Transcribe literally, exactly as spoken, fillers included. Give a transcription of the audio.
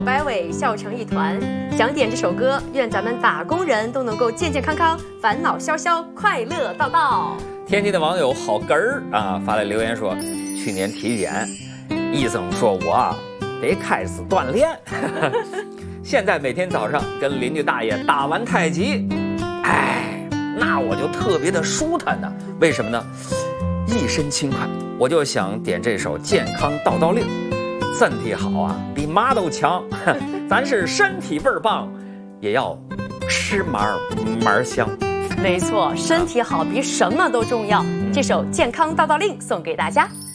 百尾笑成一团。想点这首歌，愿咱们打工人都能够健健康康，烦恼消消，快乐到到。 天津的网友好哏儿啊发来留言说，去年体检，医生说我啊得开始锻炼，现在每天早上跟邻居大爷打完太极，哎，那我就特别的舒坦呢。为什么呢？一身轻快。我就想点这首《健康道道令》，身体好啊，比嘛都强。咱是身体倍儿棒，也要吃嘛儿嘛儿香。 没错，身体好比什么都重要。这首《健康道道令》送给大家。